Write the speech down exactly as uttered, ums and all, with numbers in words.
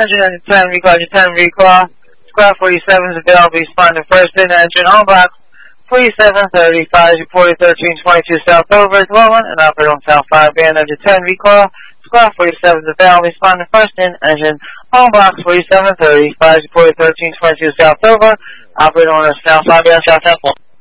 Engine ten, recall, ten, recall. Squad forty-seven is available, respond to first in engine on box. forty-seven thirty-five, reported thirteen twenty-two South over, dwelling, and operator on South five, band engine ten, recall. Squad forty-seven is available, respond to first in engine on box. forty-seven thirty-five, reported thirteen twenty-two South over, operator on South five, band South ten.